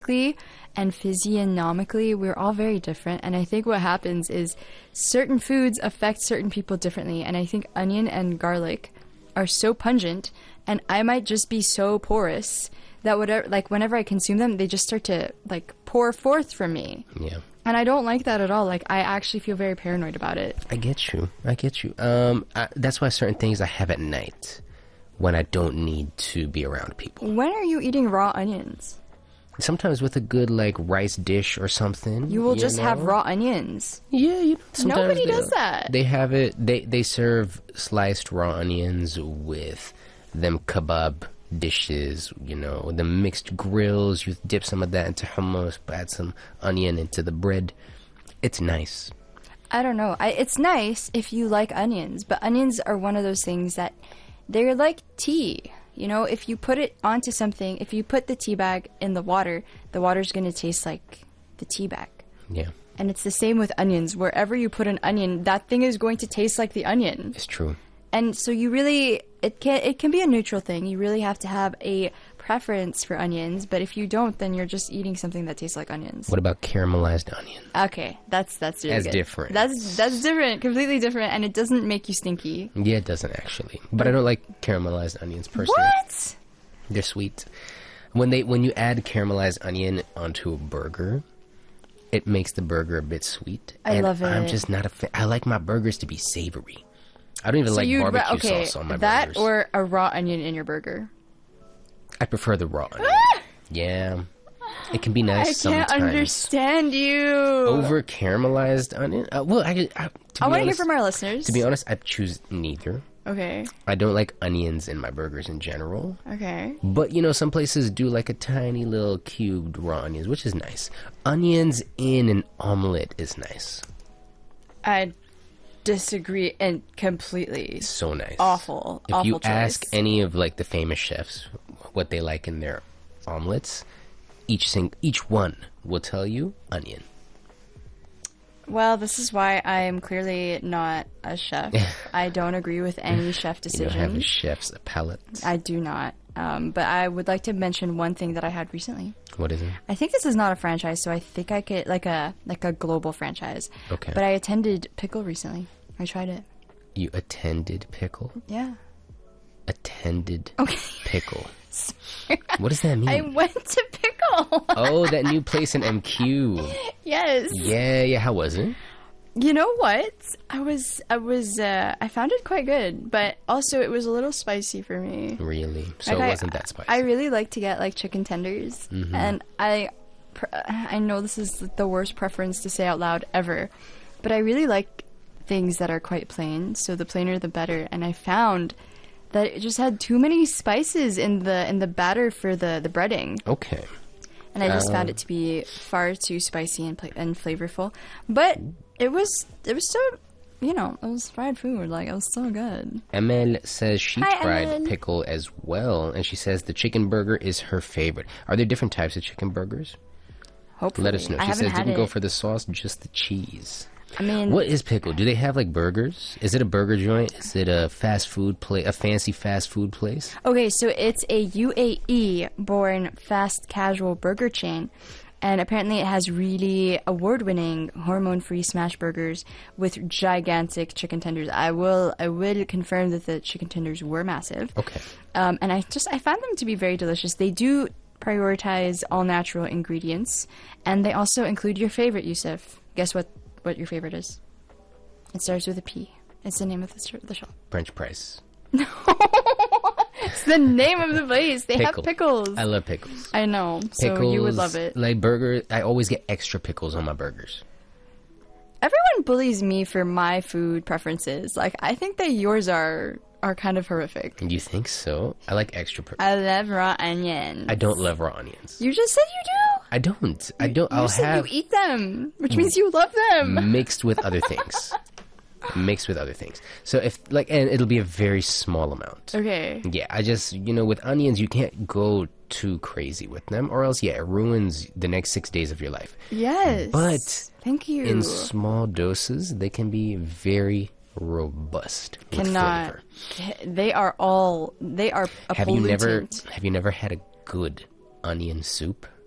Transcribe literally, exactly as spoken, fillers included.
biologically and physiognomically, we're all very different. And I think what happens is certain foods affect certain people differently. And I think onion and garlic are so pungent, and I might just be so porous that whatever, like whenever I consume them, they just start to like pour forth from me. Yeah. And I don't like that at all. Like, I actually feel very paranoid about it. I get you. I get you. Um, I, that's why certain things I have at night when I don't need to be around people. When are you eating raw onions? Sometimes with a good, like, rice dish or something. You will you just know? have raw onions. Yeah, you know, sometimes Nobody they- does that. They have it, they, they serve sliced raw onions with them kebab dishes, you know, the mixed grills. You dip some of that into hummus, add some onion into the bread. It's nice. I don't know. I, it's nice if you like onions, but onions are one of those things that they're like tea. You know, if you put it onto something, if you put the tea bag in the water, the water's going to taste like the tea bag. Yeah, And it's the same with onions. Wherever you put an onion, that thing is going to taste like the onion. it's true. And so you really, it can it can be a neutral thing. You really have to have a preference for onions, but if you don't, then you're just eating something that tastes like onions. What about caramelized onion? Okay, that's that's really That's good. different. That's that's different, completely different, and it doesn't make you stinky. Yeah, it doesn't actually. But I don't like caramelized onions personally. What? They're sweet. When they when you add caramelized onion onto a burger, it makes the burger a bit sweet. I and love I'm it. just not a fan. I like my burgers to be savory. I don't even So like you'd ra- barbecue okay, sauce on my that burgers. or a raw onion in your burger. I prefer the raw onion. Yeah. It can be nice I sometimes. can't understand you. Over caramelized onion? Uh, well, I, I, to I be want to hear honest- from our listeners. To be honest, I choose neither. Okay. I don't like onions in my burgers in general. Okay. But, you know, some places do like a tiny little cubed raw onions, which is nice. Onions in an omelet is nice. I disagree and completely. So nice. Awful. If awful you choice. ask any of, like, the famous chefs what they like in their omelets, each sing- each one will tell you onion. Well, this is why I am clearly not a chef. I don't agree with any chef You decision. don't have a chef's palate. I do not. Um, but I would like to mention one thing that I had recently. What is it? I think this is not a franchise, so I think I could like a like a global franchise. Okay. But I attended Pickle recently. I tried it. You attended Pickle? Yeah. Attended Okay. Pickle. What does that mean? I went to Pickle. Oh, that new place in M Q. Yes. Yeah, yeah. How was it? You know what? I was I was uh, I found it quite good, but also it was a little spicy for me. Really? So Like, it I- wasn't that spicy. I really like to get like chicken tenders, Mm-hmm. and I, pr- I know this is the worst preference to say out loud ever, but I really like things that are quite plain. So the plainer the better. And I found that it just had too many spices in the in the batter for the the breading, Okay. and I just found Um, it to be far too spicy and pla- and flavorful. But it was it was so. You know, it was fried food. Like, it was so good. Emel says she Hi, tried Emel. Pickle as well, and she says the chicken burger is her favorite. Are there different types of chicken burgers? Hopefully. Let us know. I She haven't says had didn't go it. for the sauce, just the cheese. I mean, What is Pickle? Do they have like burgers? Is it a burger joint? Is it a fast food place? A fancy fast food place? okay, so it's a U A E-born fast casual burger chain, and apparently it has really award-winning hormone-free smash burgers with gigantic chicken tenders. I will, I will confirm that the chicken tenders were massive, Okay. um, and I just I found them to be very delicious. They do prioritize all-natural ingredients, and they also include your favorite, Yusuf. Guess what? What your favorite is? It starts with a P. It's the name of the, sh- the shop. French price. It's the name of the place. They Pickle. have pickles. I love pickles. I know. So Pickles. you would love it. Like burger, I always get extra pickles on my burgers. Everyone bullies me for my food preferences. Like, I think that yours are are kind of horrific. You think so? I like extra. Per- I love raw onions. I don't love raw onions. You just said you do. I don't. I don't. You I'll said have you eat them, which means you love them. mixed with other things. Mixed with other things. So if like, and it'll be a very small amount. Okay. Yeah, I just, you know, with onions, you can't go too crazy with them, or else, yeah, it ruins the next six days of your life. Yes. But thank you. in small doses, they can be very robust with Cannot. flavor. They are all. They are a Have you never, pollutant. have you never had a good onion soup?